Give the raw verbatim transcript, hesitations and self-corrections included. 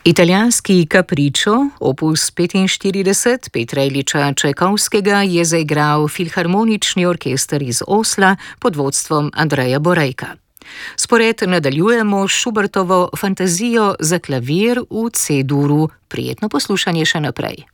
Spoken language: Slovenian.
Italijanski Capriccio, opus petinštirideset Petra Iljiča Čajkovskega, je zaigral Filharmonični orkester iz Osla pod vodstvom Andreja Borejka. Spored nadaljujemo s Schubertovo Fantazijo za klavir v C-duru. Prijetno poslušanje še naprej.